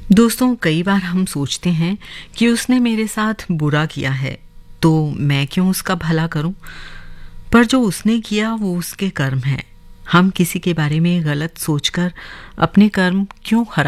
दोस्तों, कई बार हम सोचते हैं कि उसने मेरे साथ बुरा किया है, तो मैं क्यों उसका भला करूं? पर जो उसने किया वो उसके कर्म हैं। हम किसी के बारे में गलत सोचकर अपने कर्म क्यों खराब